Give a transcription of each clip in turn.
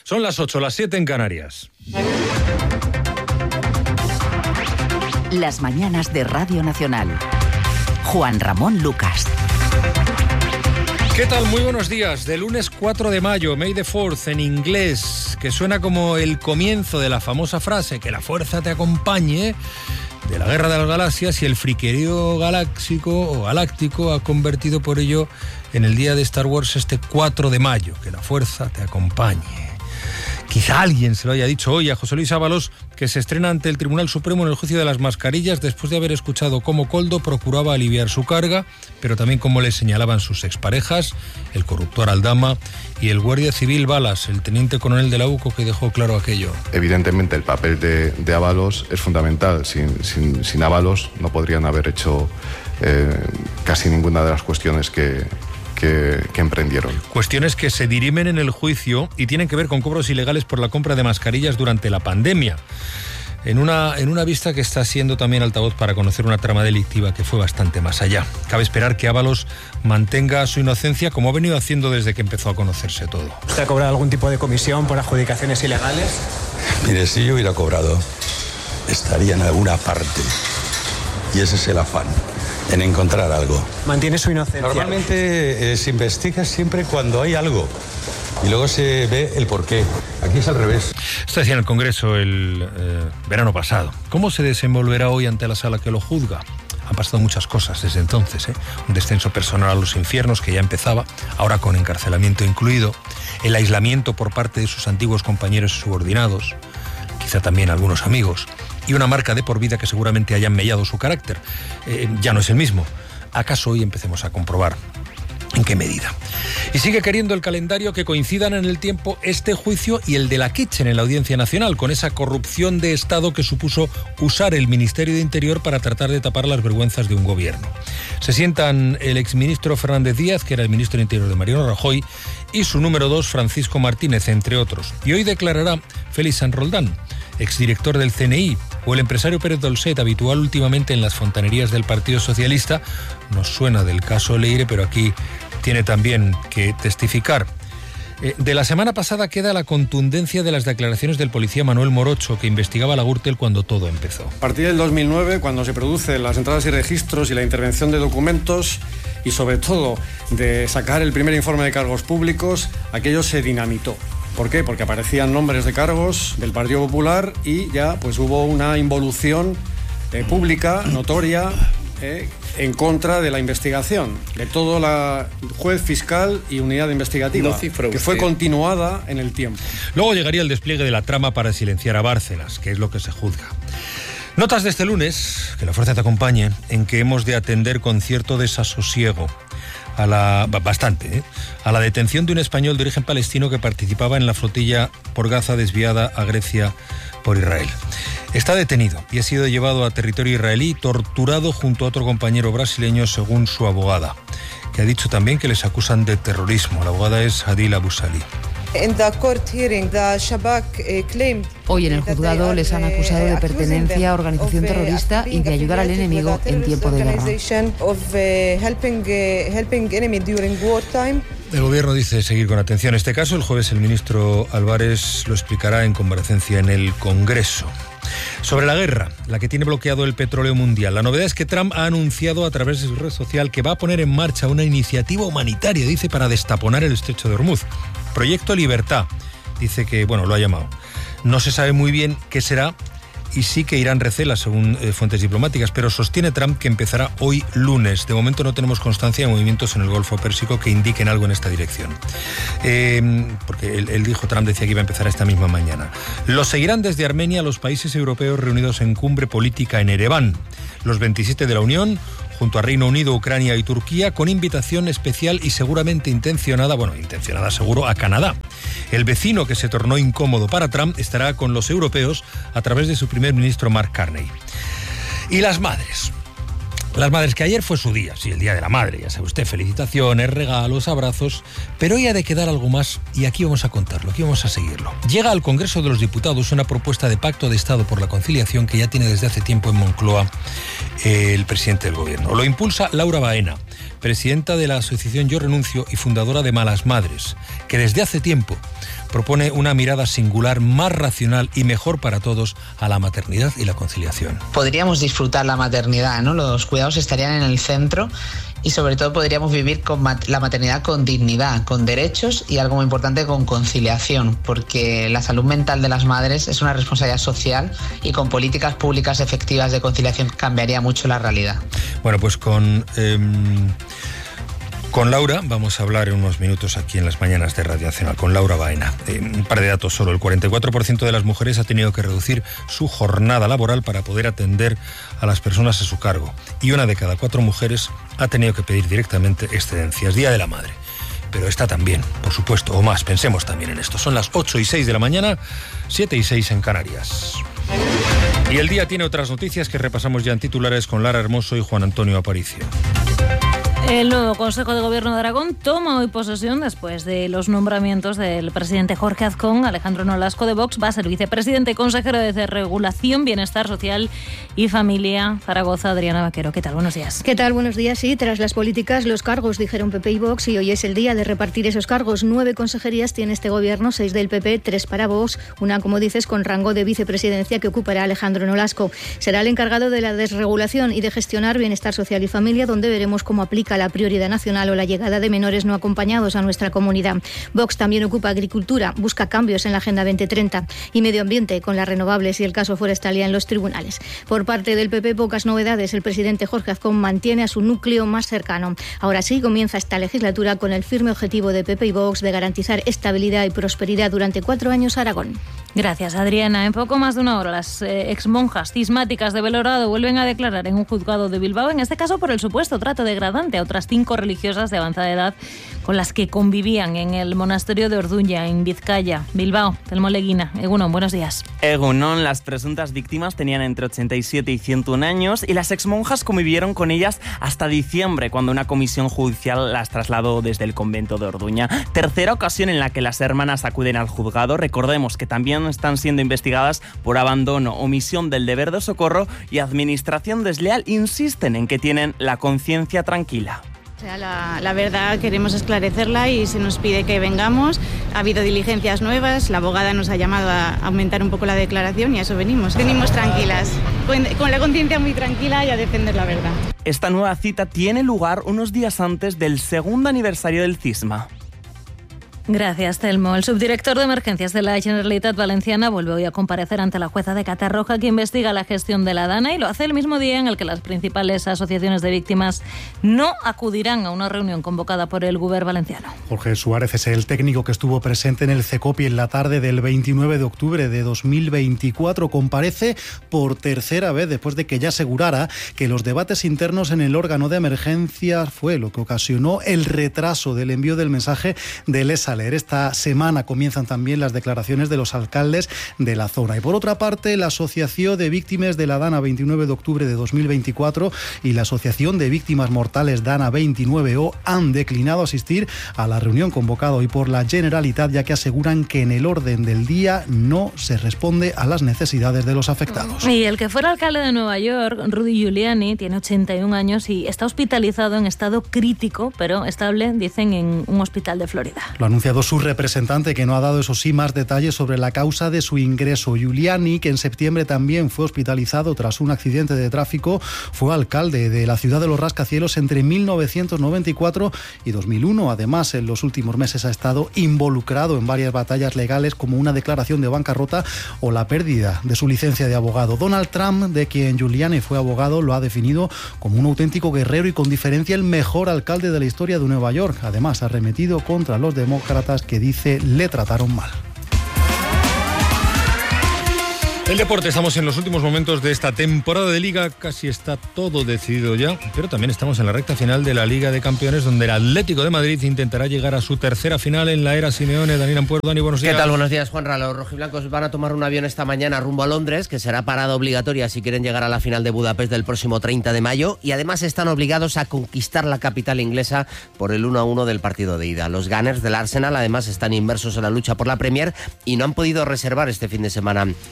Son las 8, las 7 en Canarias. Las mañanas de Radio Nacional. Juan Ramón Lucas. ¿Qué tal? Muy buenos días. De lunes 4 de mayo, May the 4th, en inglés, que suena como el comienzo de la famosa frase que la fuerza te acompañe, de la Guerra de las Galaxias, y el friquerío galáctico ha convertido por ello en el día de Star Wars este 4 de mayo, que la fuerza te acompañe. Quizá alguien se lo haya dicho hoy a José Luis Ábalos, que se estrena ante el Tribunal Supremo en el juicio de las mascarillas después de haber escuchado cómo Koldo procuraba aliviar su carga, pero también cómo le señalaban sus exparejas, el corruptor Aldama y el guardia civil Balas, el teniente coronel de la UCO, que dejó claro aquello. Evidentemente el papel de Ábalos es fundamental. Sin Ábalos no podrían haber hecho casi ninguna de las cuestiones que emprendieron. Cuestiones que se dirimen en el juicio y tienen que ver con cobros ilegales por la compra de mascarillas durante la pandemia. En una vista que está siendo también altavoz para conocer una trama delictiva que fue bastante más allá. Cabe esperar que Ábalos mantenga su inocencia, como ha venido haciendo desde que empezó a conocerse todo. ¿Usted ha cobrado algún tipo de comisión por adjudicaciones ilegales? Mire, si yo hubiera cobrado, estaría en alguna parte. Y ese es el afán, en encontrar algo. ¿Mantiene su inocencia? Normalmente se investiga siempre cuando hay algo y luego se ve el porqué. Aquí es al revés. Esto decía en el Congreso el verano pasado. ¿Cómo se desenvolverá hoy ante la sala que lo juzga? Han pasado muchas cosas desde entonces, Un descenso personal a los infiernos que ya empezaba, ahora con encarcelamiento incluido, el aislamiento por parte de sus antiguos compañeros y subordinados, quizá también algunos amigos, y una marca de por vida que seguramente hayan mellado su carácter. Ya no es el mismo. ¿Acaso hoy empecemos a comprobar en qué medida? Y sigue queriendo el calendario que coincidan en el tiempo este juicio y el de la Kitchen en la Audiencia Nacional, con esa corrupción de Estado que supuso usar el Ministerio de Interior para tratar de tapar las vergüenzas de un gobierno. Se sientan el exministro Fernández Díaz, que era el ministro de Interior de Mariano Rajoy, y su número 2, Francisco Martínez, entre otros. Y hoy declarará Félix San Roldán, exdirector del CNI, o el empresario Pérez Dolcet, habitual últimamente en las fontanerías del Partido Socialista. Nos suena del caso Leire, pero aquí tiene también que testificar. De la semana pasada queda la contundencia de las declaraciones del policía Manuel Morocho, que investigaba la Gürtel cuando todo empezó. A partir del 2009, cuando se producen las entradas y registros y la intervención de documentos, y sobre todo de sacar el primer informe de cargos públicos, aquello se dinamitó. ¿Por qué? Porque aparecían nombres de cargos del Partido Popular y ya pues hubo una involución pública, notoria, en contra de la investigación, de todo la juez, fiscal y unidad investigativa, que fue continuada en el tiempo. Luego llegaría el despliegue de la trama para silenciar a Bárcenas, que es lo que se juzga. Notas de este lunes, que la fuerza te acompañe, en que hemos de atender con cierto desasosiego a la detención de un español de origen palestino que participaba en la flotilla por Gaza desviada a Grecia por Israel. Está detenido y ha sido llevado a territorio israelí, torturado junto a otro compañero brasileño, según su abogada, que ha dicho también que les acusan de terrorismo. La abogada es Adil Abu Salih. Hoy en el juzgado les han acusado de pertenencia a organización terrorista y de ayudar al enemigo en tiempo de guerra. El gobierno dice seguir con atención este caso. El jueves el ministro Álvarez lo explicará en comparecencia en el Congreso. Sobre la guerra, la que tiene bloqueado el petróleo mundial, la novedad es que Trump ha anunciado a través de su red social que va a poner en marcha una iniciativa humanitaria, dice, para destaponar el estrecho de Hormuz. Proyecto Libertad, dice que, lo ha llamado. No se sabe muy bien qué será y sí que Irán recela, según fuentes diplomáticas, pero sostiene Trump que empezará hoy lunes. De momento no tenemos constancia de movimientos en el Golfo Pérsico que indiquen algo en esta dirección. Porque Trump decía que iba a empezar esta misma mañana. Lo seguirán desde Armenia los países europeos reunidos en cumbre política en Ereván. Los 27 de la Unión, junto a Reino Unido, Ucrania y Turquía, con invitación especial y seguramente intencionada seguro, a Canadá. El vecino que se tornó incómodo para Trump estará con los europeos a través de su primer ministro Mark Carney. Y las madres. Las madres, que ayer fue su día, sí, el Día de la Madre, ya sabe usted, felicitaciones, regalos, abrazos, pero hoy ha de quedar algo más y aquí vamos a contarlo, aquí vamos a seguirlo. Llega al Congreso de los Diputados una propuesta de pacto de Estado por la conciliación que ya tiene desde hace tiempo en Moncloa el presidente del Gobierno. Lo impulsa Laura Baena, presidenta de la asociación Yo Renuncio y fundadora de Malas Madres, que desde hace tiempo propone una mirada singular, más racional y mejor para todos a la maternidad y la conciliación. Podríamos disfrutar la maternidad, ¿no? Los cuidados estarían en el centro y sobre todo podríamos vivir con la maternidad con dignidad, con derechos y algo muy importante, con conciliación, porque la salud mental de las madres es una responsabilidad social y con políticas públicas efectivas de conciliación cambiaría mucho la realidad. Bueno, pues con Laura vamos a hablar en unos minutos aquí en las mañanas de Radio Nacional, con Laura Baena. Un par de datos solo. El 44% de las mujeres ha tenido que reducir su jornada laboral para poder atender a las personas a su cargo. Y 1 de cada 4 mujeres ha tenido que pedir directamente excedencias. Día de la Madre. Pero esta también, por supuesto, o más. Pensemos también en esto. Son las 8:06 de la mañana, 7:06 en Canarias. Y el día tiene otras noticias que repasamos ya en titulares con Lara Hermoso y Juan Antonio Aparicio. El nuevo Consejo de Gobierno de Aragón toma hoy posesión después de los nombramientos del presidente Jorge Azcón. Alejandro Nolasco de Vox va a ser vicepresidente y consejero de Regulación, Bienestar Social y Familia. Zaragoza, Adriana Vaquero. ¿Qué tal? Buenos días. ¿Qué tal? Buenos días. Sí, tras las políticas, los cargos, dijeron PP y Vox, y hoy es el día de repartir esos cargos. 9 consejerías tiene este gobierno, 6 del PP, 3 para Vox, una, como dices, con rango de vicepresidencia que ocupará Alejandro Nolasco. Será el encargado de la desregulación y de gestionar Bienestar Social y Familia, donde veremos cómo aplica la prioridad nacional o la llegada de menores no acompañados a nuestra comunidad. Vox también ocupa Agricultura, busca cambios en la Agenda 2030 y Medio Ambiente, con las renovables y el caso forestal ya en los tribunales. Por parte del PP, pocas novedades. El presidente Jorge Azcón mantiene a su núcleo más cercano. Ahora sí, comienza esta legislatura con el firme objetivo de PP y Vox de garantizar estabilidad y prosperidad durante 4 años a Aragón. Gracias, Adriana. En poco más de una hora, las exmonjas cismáticas de Belorado vuelven a declarar en un juzgado de Bilbao, en este caso por el supuesto trato degradante a otras 5 religiosas de avanzada edad con las que convivían en el monasterio de Orduña, en Vizcaya. Bilbao, Telmo Leguina. Egunon, buenos días. Egunon, las presuntas víctimas tenían entre 87 y 101 años y las exmonjas convivieron con ellas hasta diciembre, cuando una comisión judicial las trasladó desde el convento de Orduña. Tercera ocasión en la que las hermanas acuden al juzgado. Recordemos que también están siendo investigadas por abandono, omisión del deber de socorro y administración desleal. Insisten en que tienen la conciencia tranquila. O sea, la verdad queremos esclarecerla y se nos pide que vengamos. Ha habido diligencias nuevas, la abogada nos ha llamado a aumentar un poco la declaración y a eso venimos. Venimos tranquilas, con la conciencia muy tranquila y a defender la verdad. Esta nueva cita tiene lugar unos días antes del 2º aniversario del cisma. Gracias, Telmo. El subdirector de emergencias de la Generalitat Valenciana vuelve hoy a comparecer ante la jueza de Catarroja, que investiga la gestión de la DANA, y lo hace el mismo día en el que las principales asociaciones de víctimas no acudirán a una reunión convocada por el Govern valenciano. Jorge Suárez es el técnico que estuvo presente en el CECOPI en la tarde del 29 de octubre de 2024. Comparece por tercera vez después de que ya asegurara que los debates internos en el órgano de emergencias fue lo que ocasionó el retraso del envío del mensaje del ESA. Esta semana comienzan también las declaraciones de los alcaldes de la zona. Y por otra parte, la Asociación de Víctimas de la DANA 29 de octubre de 2024 y la Asociación de Víctimas Mortales DANA 29O han declinado asistir a la reunión convocada hoy por la Generalitat, ya que aseguran que en el orden del día no se responde a las necesidades de los afectados. Y el que fuera alcalde de Nueva York, Rudy Giuliani, tiene 81 años y está hospitalizado en estado crítico, pero estable, dicen, en un hospital de Florida. Lo anunciado su representante, que no ha dado, eso sí, más detalles sobre la causa de su ingreso. Giuliani, que en septiembre también fue hospitalizado tras un accidente de tráfico, fue alcalde de la ciudad de los rascacielos entre 1994 y 2001. Además, en los últimos meses ha estado involucrado en varias batallas legales, como una declaración de bancarrota o la pérdida de su licencia de abogado. Donald Trump, de quien Giuliani fue abogado, lo ha definido como un auténtico guerrero y con diferencia el mejor alcalde de la historia de Nueva York. Además, ha arremetido contra los demócratas, que dice le trataron mal. El deporte, estamos en los últimos momentos de esta temporada de Liga, casi está todo decidido ya, pero también estamos en la recta final de la Liga de Campeones, donde el Atlético de Madrid intentará llegar a su tercera final en la era Simeone. Daniel Ampuero, Dani, buenos días. ¿Qué tal? Buenos días, Juanra. Los rojiblancos van a tomar un avión esta mañana rumbo a Londres, que será parada obligatoria si quieren llegar a la final de Budapest del próximo 30 de mayo, y además están obligados a conquistar la capital inglesa por el 1-1 del partido de ida. Los Gunners del Arsenal además están inmersos en la lucha por la Premier y no han podido reservar este fin de semana a muchos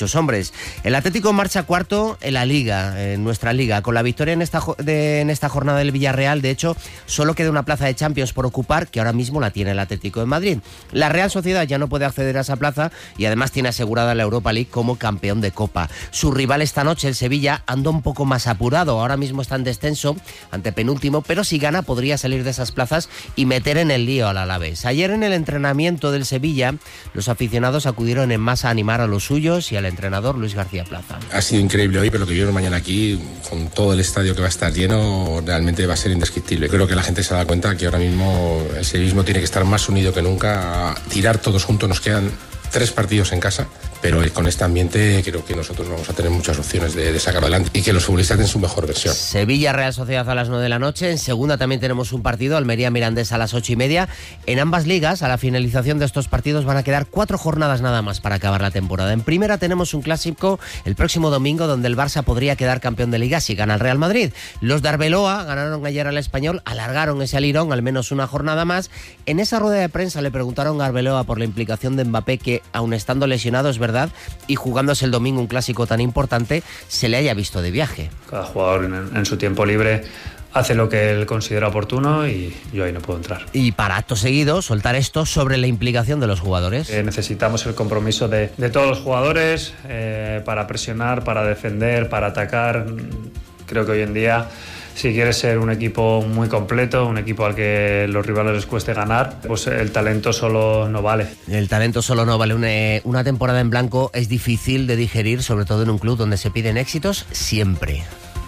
muchos hombres. El Atlético marcha cuarto en la Liga, en nuestra Liga, con la victoria en esta jornada del Villarreal. De hecho, solo queda una plaza de Champions por ocupar, que ahora mismo la tiene el Atlético de Madrid. La Real Sociedad ya no puede acceder a esa plaza y además tiene asegurada la Europa League como campeón de Copa. Su rival esta noche, el Sevilla, anda un poco más apurado. Ahora mismo está en descenso, antepenúltimo, pero si gana podría salir de esas plazas y meter en el lío al Alavés. Ayer en el entrenamiento del Sevilla, los aficionados acudieron en masa a animar a los suyos y al entrenador Luis García Plaza. Ha sido increíble hoy, pero lo que vieron mañana aquí, con todo el estadio que va a estar lleno, realmente va a ser indescriptible. Creo que la gente se da cuenta que ahora mismo el sevillismo tiene que estar más unido que nunca, a tirar todos juntos. Nos quedan 3 partidos en casa, pero con este ambiente creo que nosotros vamos a tener muchas opciones de sacarlo adelante y que los futbolistas den su mejor versión. Sevilla Real Sociedad a las 9 de la noche. En segunda también tenemos un partido, Almería Mirandés a las 8:30. En ambas ligas, a la finalización de estos partidos van a quedar 4 jornadas nada más para acabar la temporada. En primera tenemos un clásico el próximo domingo donde el Barça podría quedar campeón de Liga si gana el Real Madrid. Los de Arbeloa ganaron ayer al Español, alargaron ese alirón al menos una jornada más. En esa rueda de prensa le preguntaron a Arbeloa por la implicación de Mbappé, que aun estando lesionado, es verdad, y jugándose el domingo un clásico tan importante, se le haya visto de viaje. Cada jugador en su tiempo libre hace lo que él considera oportuno y yo ahí no puedo entrar. Y para acto seguido, soltar esto sobre la implicación de los jugadores. Necesitamos el compromiso de todos los jugadores para presionar, para defender, para atacar. Creo que hoy en día, si quieres ser un equipo muy completo, un equipo al que los rivales les cueste ganar, pues el talento solo no vale. El talento solo no vale. Una temporada en blanco es difícil de digerir, sobre todo en un club donde se piden éxitos siempre.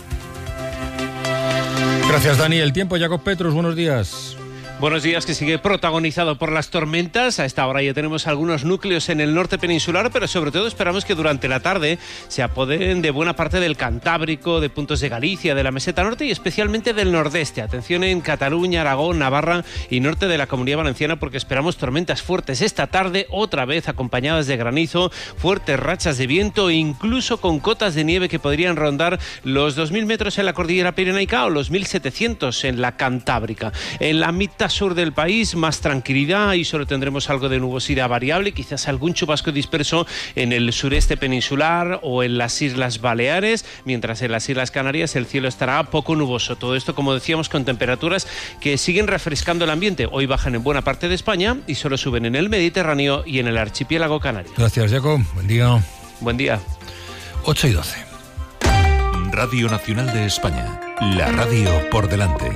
Gracias, Dani. El tiempo, Jacob Petrus, buenos días. Buenos días, que sigue protagonizado por las tormentas. A esta hora ya tenemos algunos núcleos en el norte peninsular, pero sobre todo esperamos que durante la tarde se apoderen de buena parte del Cantábrico, de puntos de Galicia, de la meseta norte y especialmente del nordeste. Atención en Cataluña, Aragón, Navarra y norte de la Comunidad Valenciana, porque esperamos tormentas fuertes esta tarde, otra vez acompañadas de granizo, fuertes rachas de viento e incluso con cotas de nieve que podrían rondar los 2.000 metros en la cordillera pirenaica o los 1.700 en la Cantábrica. En la mitad sur del país, más tranquilidad y solo tendremos algo de nubosidad variable, quizás algún chubasco disperso en el sureste peninsular o en las Islas Baleares, mientras en las Islas Canarias el cielo estará poco nuboso. Todo esto, como decíamos, con temperaturas que siguen refrescando el ambiente. Hoy bajan en buena parte de España y solo suben en el Mediterráneo y en el archipiélago canario. Gracias, Jacob. Buen día. Buen día. 8:12. Radio Nacional de España. La radio por delante.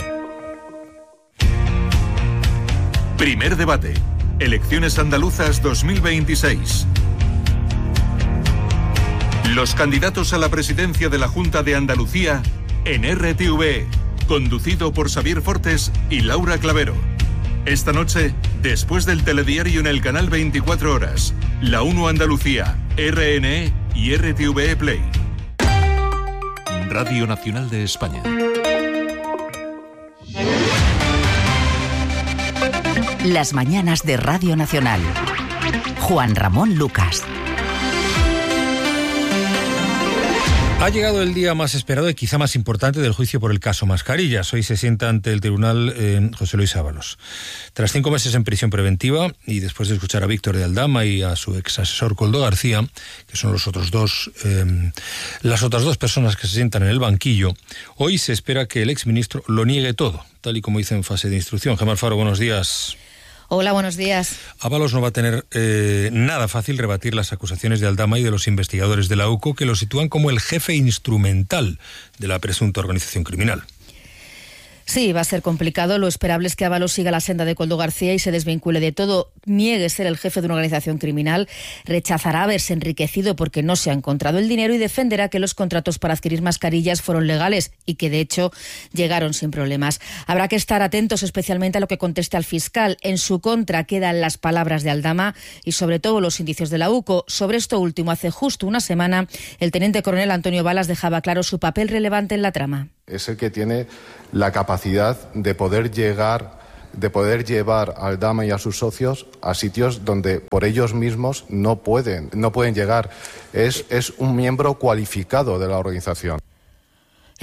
Primer debate. Elecciones andaluzas 2026. Los candidatos a la presidencia de la Junta de Andalucía en RTV, conducido por Xavier Fortes y Laura Clavero. Esta noche, después del telediario en el canal 24 Horas, La 1 Andalucía, RNE y RTV Play. Radio Nacional de España. Las mañanas de Radio Nacional. Juan Ramón Lucas. Ha llegado el día más esperado y quizá más importante del juicio por el caso Mascarillas. Hoy se sienta ante el tribunal José Luis Ábalos. Tras 5 meses en prisión preventiva y después de escuchar a Víctor de Aldama y a su ex asesor Koldo García, que son las otras dos personas que se sientan en el banquillo, hoy se espera que el exministro lo niegue todo, tal y como dice en fase de instrucción. Gemma Alfaro, buenos días. Hola, buenos días. Ábalos no va a tener nada fácil rebatir las acusaciones de Aldama y de los investigadores de la UCO, que lo sitúan como el jefe instrumental de la presunta organización criminal. Sí, va a ser complicado. Lo esperable es que Ábalos siga la senda de Koldo García y se desvincule de todo, niegue ser el jefe de una organización criminal, rechazará haberse enriquecido porque no se ha encontrado el dinero y defenderá que los contratos para adquirir mascarillas fueron legales y que de hecho llegaron sin problemas. Habrá que estar atentos especialmente a lo que conteste al fiscal. En su contra quedan las palabras de Aldama y sobre todo los indicios de la UCO. Sobre esto último, hace justo una semana, el teniente coronel Antonio Balas dejaba claro su papel relevante en la trama. Es el que tiene la capacidad de poder llevar a Aldama y a sus socios a sitios donde por ellos mismos no pueden llegar. Es un miembro cualificado de la organización.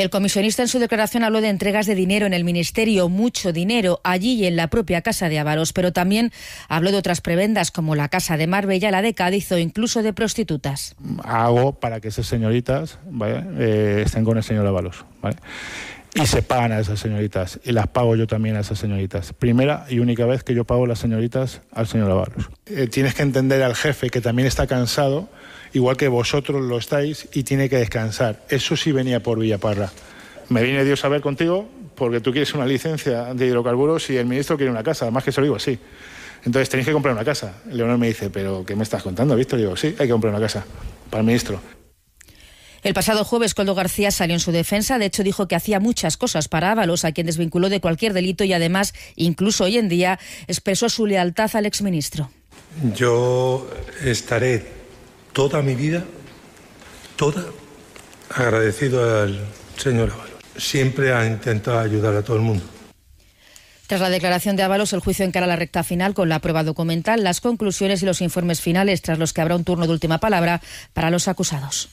El comisionista en su declaración habló de entregas de dinero en el Ministerio, mucho dinero allí y en la propia casa de Ábalos, pero también habló de otras prebendas como la casa de Marbella, la de Cádiz o incluso de prostitutas. Hago para que esas señoritas, ¿vale? Estén con el señor Ábalos, ¿vale? Y se pagan a esas señoritas, y las pago yo también a esas señoritas. Primera y única vez que yo pago las señoritas al señor Ábalos. Tienes que entender al jefe que también está cansado, igual que vosotros lo estáis, y tiene que descansar. Eso sí venía por Villaparra. Me viene Dios a ver contigo porque tú quieres una licencia de hidrocarburos y el ministro quiere una casa, además que se lo digo así. Entonces tenéis que comprar una casa. Leonor me dice, ¿pero qué me estás contando, Víctor? Y digo, sí, hay que comprar una casa para el ministro. El pasado jueves, Koldo García salió en su defensa. De hecho, dijo que hacía muchas cosas para Ábalos, a quien desvinculó de cualquier delito y además, incluso hoy en día, expresó su lealtad al exministro. Yo estaré toda mi vida, agradecido al señor Ábalos. Siempre ha intentado ayudar a todo el mundo. Tras la declaración de Ábalos, el juicio encara la recta final con la prueba documental, las conclusiones y los informes finales, tras los que habrá un turno de última palabra para los acusados.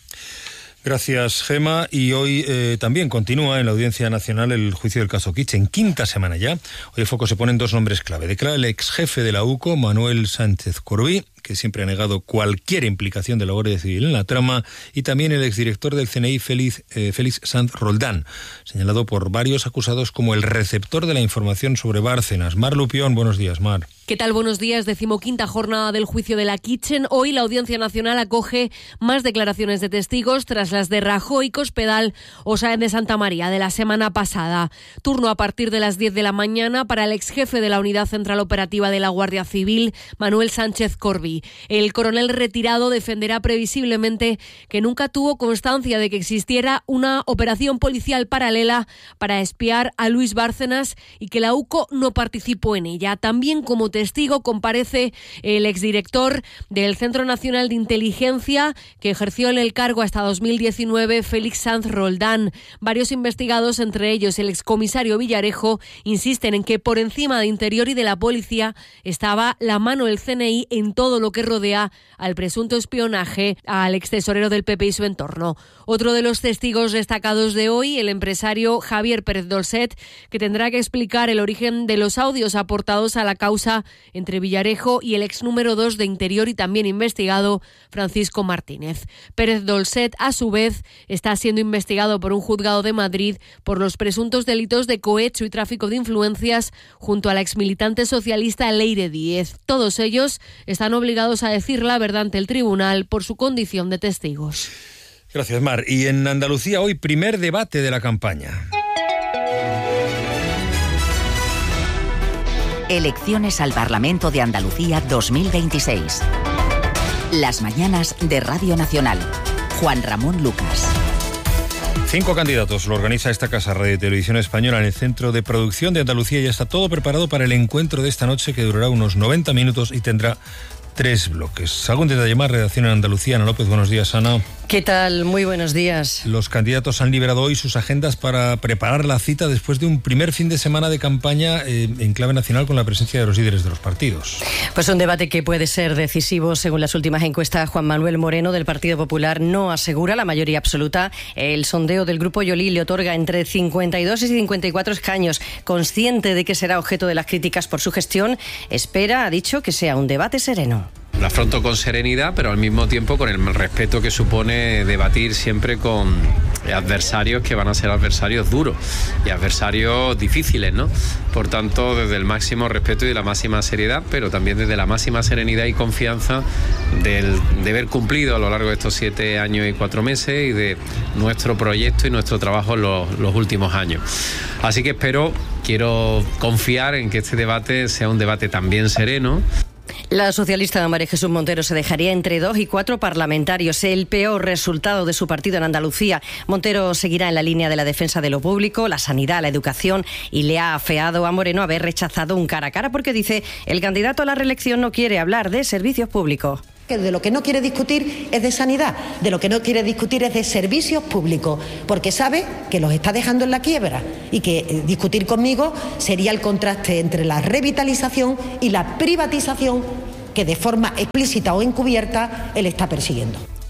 Gracias, Gema. Y hoy también continúa en la Audiencia Nacional el juicio del caso Kitchen, quinta semana ya. Hoy el foco se pone en dos nombres clave. Declara el ex jefe de la UCO, Manuel Sánchez Corbí, que siempre ha negado cualquier implicación de la Guardia Civil en la trama, y también el exdirector del CNI, Félix Sanz Roldán, señalado por varios acusados como el receptor de la información sobre Bárcenas. Mar Lupión, buenos días, Mar. ¿Qué tal? Buenos días. 15ª jornada del juicio de la Kitchen. Hoy la Audiencia Nacional acoge más declaraciones de testigos tras las de Rajoy, Cospedal o Sáenz de Santa María de la semana pasada. Turno a partir de las 10 de la mañana para el ex jefe de la Unidad Central Operativa de la Guardia Civil, Manuel Sánchez Corbí. El coronel retirado defenderá previsiblemente que nunca tuvo constancia de que existiera una operación policial paralela para espiar a Luis Bárcenas y que la UCO no participó en ella. También como testigo comparece el exdirector del Centro Nacional de Inteligencia, que ejerció en el cargo hasta 2019, Félix Sanz Roldán. Varios investigados, entre ellos el excomisario Villarejo, insisten en que por encima de Interior y de la policía estaba la mano del CNI en todo lo que rodea al presunto espionaje al extesorero del PP y su entorno. Otro de los testigos destacados de hoy, el empresario Javier Pérez Dolcet, que tendrá que explicar el origen de los audios aportados a la causa entre Villarejo y el ex número 2 de Interior y también investigado, Francisco Martínez. Pérez Dolcet, a su vez, está siendo investigado por un juzgado de Madrid por los presuntos delitos de cohecho y tráfico de influencias junto a la exmilitante socialista Leire Díez. Todos ellos están obligados a decir la verdad ante el tribunal por su condición de testigos. Gracias, Mar. Y en Andalucía hoy primer debate de la campaña. Elecciones al Parlamento de Andalucía 2026. Las mañanas de Radio Nacional. Juan Ramón Lucas. 5 candidatos lo organiza esta casa Radio y Televisión Española en el Centro de Producción de Andalucía. Ya está todo preparado para el encuentro de esta noche, que durará unos 90 minutos y tendrá 3 bloques. ¿Algún detalle más? Redacción en Andalucía. Ana López, buenos días, Ana. ¿Qué tal? Muy buenos días. Los candidatos han liberado hoy sus agendas para preparar la cita después de un primer fin de semana de campaña en clave nacional con la presencia de los líderes de los partidos. Pues un debate que puede ser decisivo. Según las últimas encuestas, Juan Manuel Moreno del Partido Popular no asegura la mayoría absoluta. El sondeo del Grupo Yolí le otorga entre 52 y 54 escaños. Consciente de que será objeto de las críticas por su gestión, espera, ha dicho, que sea un debate sereno. Lo afronto con serenidad, pero al mismo tiempo con el respeto que supone debatir siempre con adversarios que van a ser adversarios duros y adversarios difíciles, ¿no? Por tanto, desde el máximo respeto y de la máxima seriedad, pero también desde la máxima serenidad y confianza de haber cumplido a lo largo de estos 7 años y 4 meses y de nuestro proyecto y nuestro trabajo en los últimos años. Así que quiero confiar en que este debate sea un debate también sereno. La socialista María Jesús Montero se dejaría entre 2 y 4 parlamentarios, el peor resultado de su partido en Andalucía. Montero seguirá en la línea de la defensa de lo público, la sanidad, la educación, y le ha afeado a Moreno haber rechazado un cara a cara porque dice el candidato a la reelección no quiere hablar de servicios públicos. Que de lo que no quiere discutir es de sanidad, de lo que no quiere discutir es de servicios públicos, porque sabe que los está dejando en la quiebra y que discutir conmigo sería el contraste entre la revitalización y la privatización que de forma explícita o encubierta él está persiguiendo.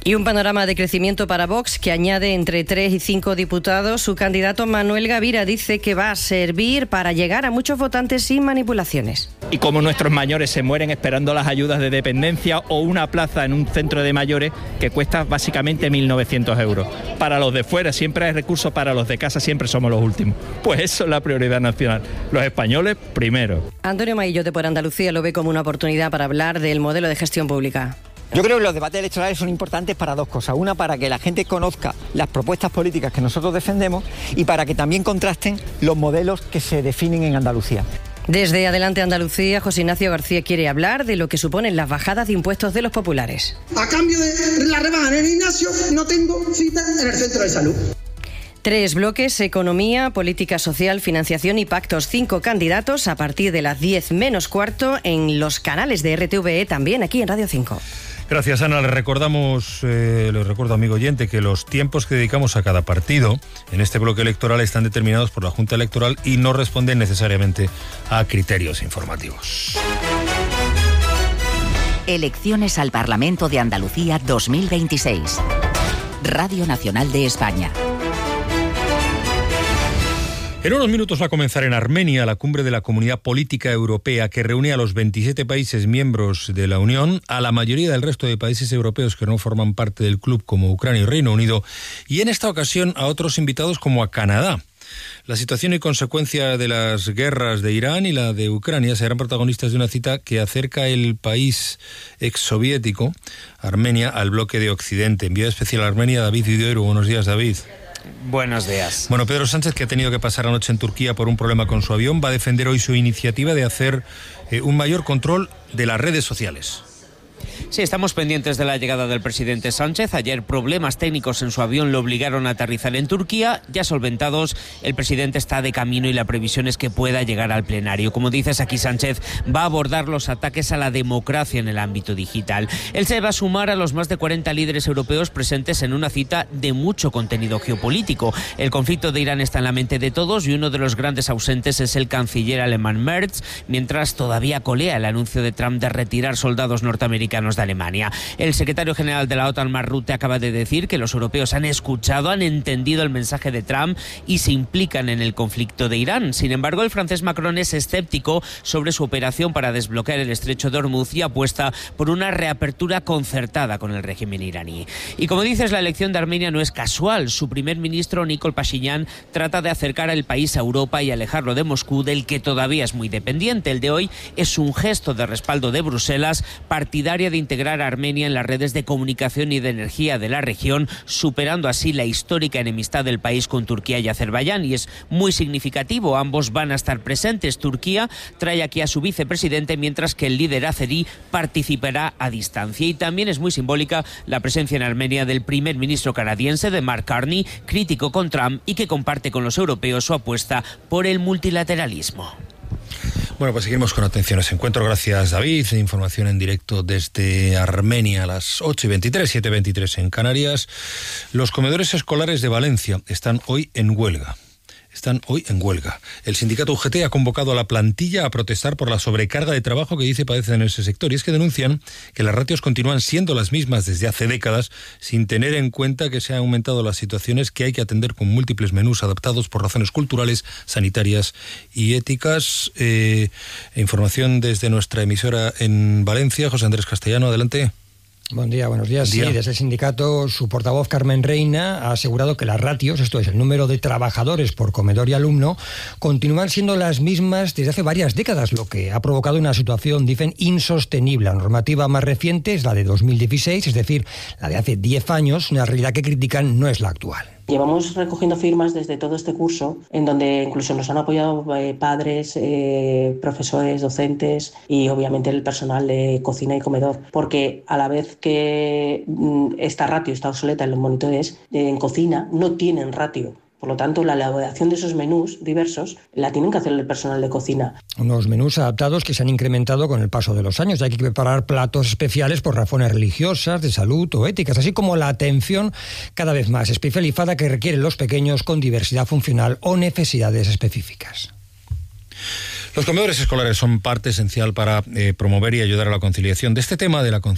Y un panorama de crecimiento para Vox que añade entre 3 y 5 diputados. Su candidato Manuel Gavira dice que va a servir para llegar a muchos votantes sin manipulaciones. Y como nuestros mayores se mueren esperando las ayudas de dependencia o una plaza en un centro de mayores que cuesta básicamente 1.900 euros. Para los de fuera siempre hay recursos, para los de casa siempre somos los últimos. Pues eso es la prioridad nacional. Los españoles primero. Antonio Maillo de Por Andalucía lo ve como una oportunidad para hablar del modelo de gestión pública. Yo creo que los debates electorales son importantes para dos cosas. Una, para que la gente conozca las propuestas políticas que nosotros defendemos y para que también contrasten los modelos que se definen en Andalucía. Desde Adelante Andalucía, José Ignacio García quiere hablar de lo que suponen las bajadas de impuestos de los populares. A cambio de la rebaja en el gimnasio, no tengo cita en el centro de salud. 3 bloques: economía, política social, financiación y pactos. 5 candidatos a partir de las 10 menos cuarto en los canales de RTVE, también aquí en Radio 5. Gracias, Ana. Le recuerdo, amigo oyente, que los tiempos que dedicamos a cada partido en este bloque electoral están determinados por la Junta Electoral y no responden necesariamente a criterios informativos. Elecciones al Parlamento de Andalucía 2026. Radio Nacional de España. En unos minutos va a comenzar en Armenia la cumbre de la Comunidad Política Europea, que reúne a los 27 países miembros de la Unión, a la mayoría del resto de países europeos que no forman parte del club, como Ucrania y Reino Unido, y en esta ocasión a otros invitados como a Canadá. La situación y consecuencia de las guerras de Irán y la de Ucrania serán protagonistas de una cita que acerca el país exsoviético, Armenia, al bloque de Occidente. Enviado especial a Armenia, David Viduero. Buenos días, David. Buenos días. Bueno, Pedro Sánchez, que ha tenido que pasar la noche en Turquía por un problema con su avión, va a defender hoy su iniciativa de hacer un mayor control de las redes sociales. Sí, estamos pendientes de la llegada del presidente Sánchez. Ayer problemas técnicos en su avión lo obligaron a aterrizar en Turquía. Ya solventados, el presidente está de camino y la previsión es que pueda llegar al plenario. Como dices, aquí Sánchez va a abordar los ataques a la democracia en el ámbito digital. Él se va a sumar a los más de 40 líderes europeos presentes en una cita de mucho contenido geopolítico. El conflicto de Irán está en la mente de todos y uno de los grandes ausentes es el canciller alemán Merz, mientras todavía colea el anuncio de Trump de retirar soldados norteamericanos de Alemania. El secretario general de la OTAN, Mark Rutte, acaba de decir que los europeos han escuchado, han entendido el mensaje de Trump y se implican en el conflicto de Irán. Sin embargo, el francés Macron es escéptico sobre su operación para desbloquear el estrecho de Hormuz y apuesta por una reapertura concertada con el régimen iraní. Y como dices, la elección de Armenia no es casual. Su primer ministro, Nikol Pashinyan, trata de acercar al país a Europa y alejarlo de Moscú, del que todavía es muy dependiente. El de hoy es un gesto de respaldo de Bruselas, partidaria de integrar a Armenia en las redes de comunicación y de energía de la región, superando así la histórica enemistad del país con Turquía y Azerbaiyán. Y es muy significativo, ambos van a estar presentes. Turquía trae aquí a su vicepresidente, mientras que el líder azerí participará a distancia. Y también es muy simbólica la presencia en Armenia del primer ministro canadiense, de Mark Carney, crítico con Trump y que comparte con los europeos su apuesta por el multilateralismo. Bueno, pues seguimos con atención a ese encuentro. Gracias, David. Información en directo desde Armenia a las 8:23, 7:23 en Canarias. Los comedores escolares de Valencia están hoy en huelga. El sindicato UGT ha convocado a la plantilla a protestar por la sobrecarga de trabajo que dice padecen en ese sector. Y es que denuncian que las ratios continúan siendo las mismas desde hace décadas, sin tener en cuenta que se han aumentado las situaciones que hay que atender con múltiples menús adaptados por razones culturales, sanitarias y éticas. Información desde nuestra emisora en Valencia. José Andrés Castellano, adelante. Buen día, buenos días. Sí, desde el sindicato, su portavoz Carmen Reina ha asegurado que las ratios, esto es, el número de trabajadores por comedor y alumno, continúan siendo las mismas desde hace varias décadas, lo que ha provocado una situación, dicen, insostenible. La normativa más reciente es la de 2016, es decir, la de hace 10 años, una realidad que critican no es la actual. Llevamos recogiendo firmas desde todo este curso, en donde incluso nos han apoyado padres, profesores, docentes y obviamente el personal de cocina y comedor, porque a la vez que esta ratio está obsoleta en los monitores, en cocina no tienen ratio. Por lo tanto, la elaboración de esos menús diversos la tienen que hacer el personal de cocina. Unos menús adaptados que se han incrementado con el paso de los años. Hay que preparar platos especiales por razones religiosas, de salud o éticas, así como la atención cada vez más especializada que requieren los pequeños con diversidad funcional o necesidades específicas. Los comedores escolares son parte esencial para promover y ayudar a la conciliación. De este tema de la conciliación